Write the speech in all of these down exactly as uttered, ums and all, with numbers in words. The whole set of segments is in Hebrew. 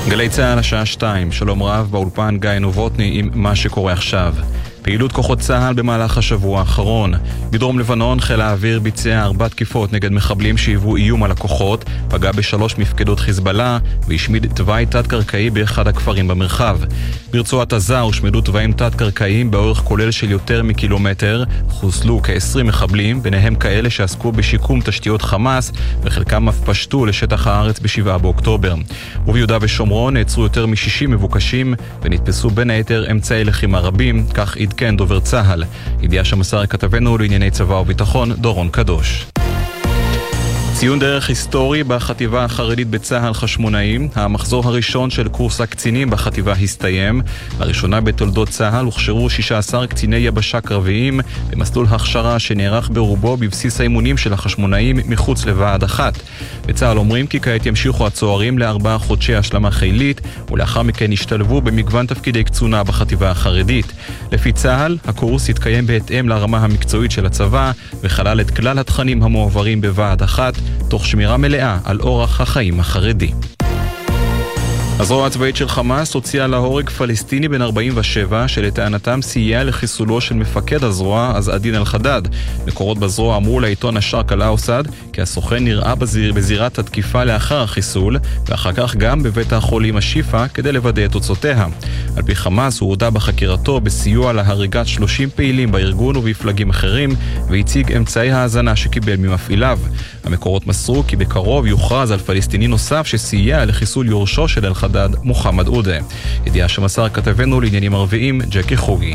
גלי צהל השעה שתיים, שלום רב, באולפן גיא נובוטני עם מה שקורה עכשיו. פעילות כוחות צהל במהלך השבוע האחרון. בדרום לבנון חיל האוויר ביצע ארבע תקיפות נגד מחבלים שהיוו איום על הכוחות, פגע בשלוש מפקדות חיזבאללה והשמיד תוואי תת-קרקעי באחד הכפרים במרחב. ברצועת עזה הושמדו תוואים תת-קרקעיים באורך כולל של יותר מקילומטר, חוסלו כ-עשרים מחבלים, ביניהם כאלה שעסקו בשיקום תשתיות חמאס, וחלקם אף פשטו לשטח הארץ בשבעה באוקטובר. וביהודה ושומרון נעצרו יותר מ-שישים מבוקשים ונתפסו בין היתר אמצעי לחימה רבים, כך עדכן דובר צהל. ידיעה שמסר כתבנו לענייני צבא וביטחון דורון קדוש. ציון דרך היסטורי בחטיבה החרדית בצהל חשמונאים. המחזור הראשון של קורס הקצינים בחטיבה הסתיים. לראשונה בתולדות צהל הוכשרו שישה עשר קציני יבשה קרביים במסלול הכשרה שנערך ברובו בבסיס האימונים של החשמונאים מחוץ לוועד אחת. בצהל אומרים כי כעת ימשיכו הצוערים לארבעה חודשי השלמה חילית ולאחר מכן ישתלבו במגוון תפקידי קצונה בחטיבה החרדית. לפי צהל, הקורס יתקיים בהתאם לרמה המקצועית של הצבא וכלל את כלל התכנים המועברים בוועד אחת תוך שמירה מלאה על אורח החיים החרדי. הזרוע הצבאית של חמאס הוציאה להורג פלסטיני בן ארבעים ושבע שלטענתם סייע לחיסולו של מפקד הזרוע עז-א-דין אל-חדד. מקורות בזרוע אמרו לעיתון א-שרק אל-אוסד כי הסוכן נראה בזיר, בזירת התקיפה לאחר החיסול ואחר כך גם בבית החולים השיפה כדי לוודא את תוצאותיה. על פי חמאס הוא הודע בחקירתו בסיוע להריגת שלושים פעילים בארגון ובפלגים אחרים והציג אמצעי האזנה שקיבל ממפעיליו. המקורות מסרו כי בקרוב יוכרז על פלסטיני נוסף שסייע לחיסול יורשו של אל-חדד, מוחמד עודה. ידיעה שמסר כתבנו לעניינים ערביים ג'קי חוגי.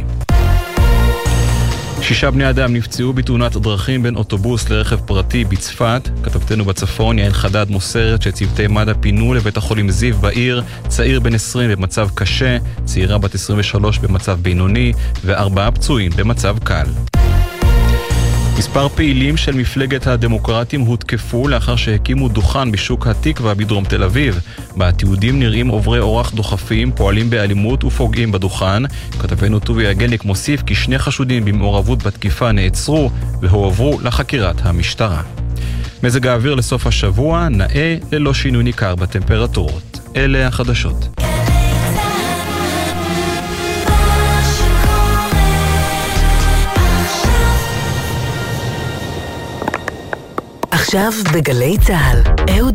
שישה בני אדם נפצעו בתאונת דרכים בין אוטובוס לרכב פרטי בצפת. כתבתנו בצפון יעל חדד מוסרת שצוותי מד"א פינו לבית החולים זיו בעיר צעיר בן עשרים במצב קשה, צעירה בת עשרים ושלוש במצב בינוני וארבעה פצועים במצב קל. מספר פעילים של מפלגת הדמוקרטים הותקפו לאחר שהקימו דוכן בשוק התקווה בדרום תל אביב. בתיעודים נראים עוברי אורח דוחפים, פועלים באלימות ופוגעים בדוכן. כתבנו טובי הגלניק מוסיף כי שני חשודים במעורבות בתקיפה נעצרו והועברו לחקירת המשטרה. מזג האוויר לסוף השבוע נאה ללא שינוי ניכר בטמפרטורות. אלה החדשות. עכשיו בגלי צהל, אהוד